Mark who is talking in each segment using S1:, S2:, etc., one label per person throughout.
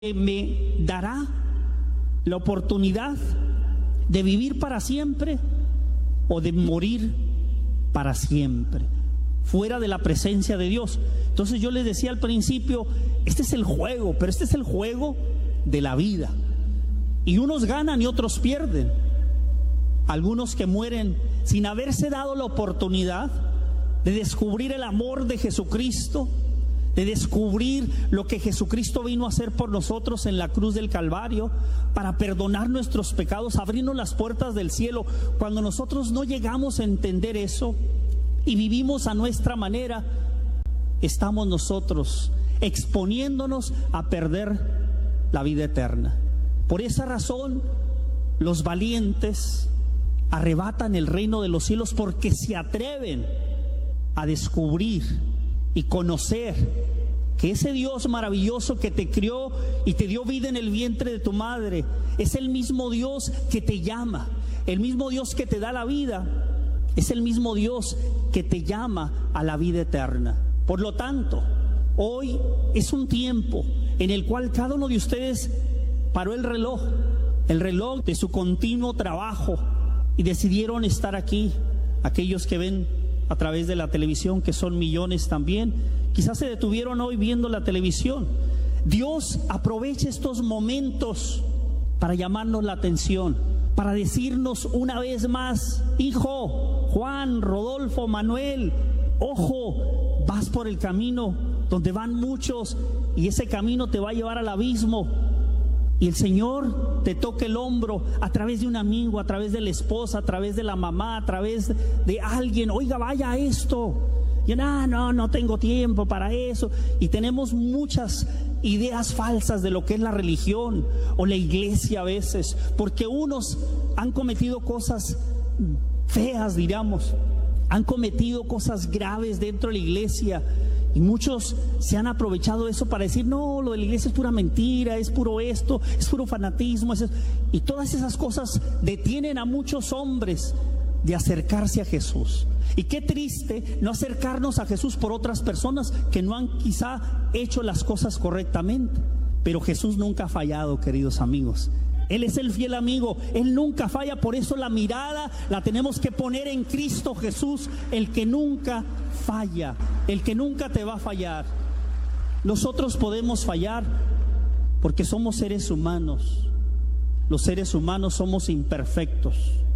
S1: me dará la oportunidad de vivir para siempre o de morir para siempre, fuera de la presencia de Dios. Entonces yo les decía al principio, este es el juego, pero este es el juego de la vida. Y unos ganan y otros pierden. Algunos que mueren sin haberse dado la oportunidad de descubrir el amor de Jesucristo, de descubrir lo que Jesucristo vino a hacer por nosotros en la cruz del Calvario, para perdonar nuestros pecados, abrirnos las puertas del cielo. Cuando nosotros no llegamos a entender eso y vivimos a nuestra manera, estamos nosotros exponiéndonos a perder la vida eterna. Por esa razón, los valientes arrebatan el reino de los cielos, porque se atreven a descubrir y conocer que ese Dios maravilloso que te crió y te dio vida en el vientre de tu madre es el mismo Dios que te llama, el mismo Dios que te da la vida, es el mismo Dios que te llama a la vida eterna. Por lo tanto, hoy es un tiempo en el cual cada uno de ustedes paró el reloj de su continuo trabajo y decidieron estar aquí. Aquellos que ven a través de la televisión, que son millones también, quizás se detuvieron hoy viendo la televisión. Dios aprovecha estos momentos para llamarnos la atención, para decirnos una vez más: hijo, Juan, Rodolfo, Manuel, ojo, vas por el camino donde van muchos y ese camino te va a llevar al abismo. Y el Señor te toca el hombro a través de un amigo, a través de la esposa, a través de la mamá, a través de alguien. Oiga, vaya a esto. Y no tengo tiempo para eso. Y tenemos muchas ideas falsas de lo que es la religión o la iglesia a veces, porque unos han cometido cosas feas, diríamos, han cometido cosas graves dentro de la iglesia. Y muchos se han aprovechado eso para decir: no, lo de la iglesia es pura mentira, es puro esto, es puro fanatismo. Y todas esas cosas detienen a muchos hombres de acercarse a Jesús. Y qué triste no acercarnos a Jesús por otras personas que no han quizá hecho las cosas correctamente. Pero Jesús nunca ha fallado, queridos amigos. Él es el fiel amigo, Él nunca falla. Por eso la mirada la tenemos que poner en Cristo Jesús, el que nunca falla, el que nunca te va a fallar. Nosotros podemos fallar porque somos seres humanos. Los seres humanos somos imperfectos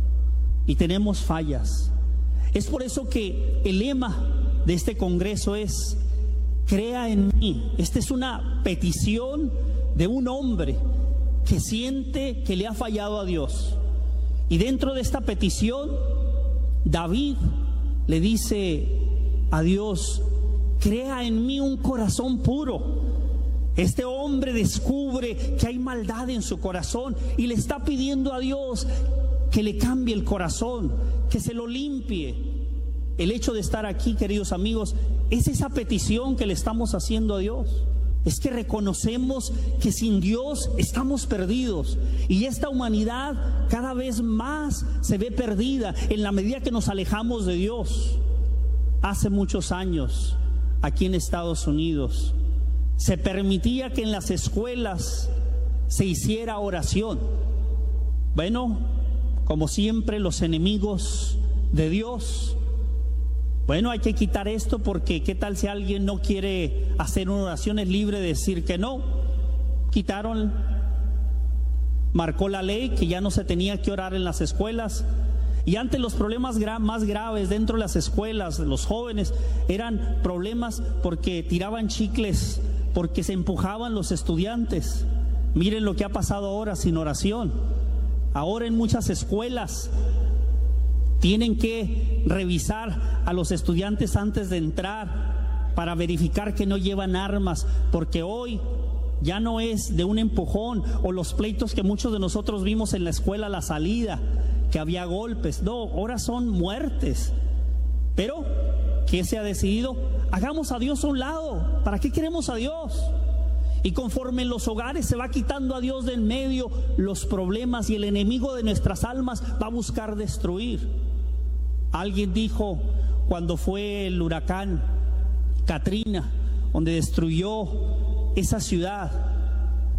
S1: y tenemos fallas. Es por eso que el lema de este congreso es: crea en mí. Esta es una petición de un hombre que siente que le ha fallado a Dios. Y dentro de esta petición, David le dice a Dios: crea en mí un corazón puro. Este hombre descubre que hay maldad en su corazón y le está pidiendo a Dios que le cambie el corazón, que se lo limpie. El hecho de estar aquí, queridos amigos, es esa petición que le estamos haciendo a Dios. Es que reconocemos que sin Dios estamos perdidos, y esta humanidad cada vez más se ve perdida en la medida que nos alejamos de Dios. Hace muchos años, aquí en Estados Unidos, se permitía que en las escuelas se hiciera oración. Bueno, como siempre, los enemigos de Dios: bueno, hay que quitar esto porque qué tal si alguien no quiere hacer una oración, es libre de decir que no. Quitaron, marcó la ley que ya no se tenía que orar en las escuelas. Y antes los problemas más graves dentro de las escuelas de los jóvenes eran problemas porque tiraban chicles, porque se empujaban los estudiantes. Miren lo que ha pasado ahora sin oración. Ahora en muchas escuelas tienen que revisar a los estudiantes antes de entrar para verificar que no llevan armas, porque hoy ya no es de un empujón o los pleitos que muchos de nosotros vimos en la escuela a la salida, que había golpes. No, ahora son muertes. Pero ¿qué se ha decidido? Hagamos a Dios a un lado. ¿Para qué queremos a Dios? Y conforme en los hogares se va quitando a Dios de en medio, los problemas y el enemigo de nuestras almas va a buscar destruir. Alguien dijo, cuando fue el huracán Katrina, donde destruyó esa ciudad,